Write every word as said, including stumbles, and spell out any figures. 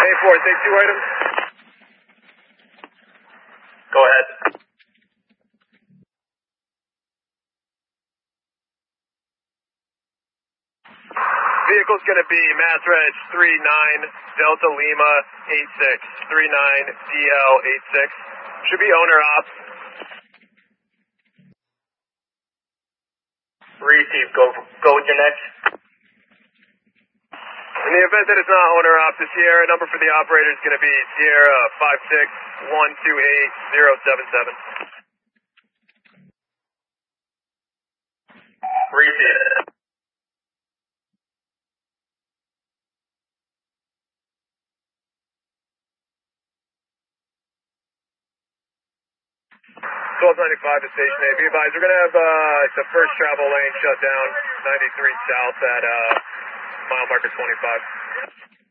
eight four, take two items. Go ahead. Vehicle's going to be Mass Reg three nine Delta Lima eight six, three nine D L eight six. Should be owner op. Receive, go, go with your next. In the event that it's not owner op, the Sierra number for the operator is going to be Sierra five six one two eight zero seven seven. Receive. twelve ninety-five to Station A. Be advised, we're going to have uh, the first travel lane shut down, ninety-three south at uh, mile marker twenty-five.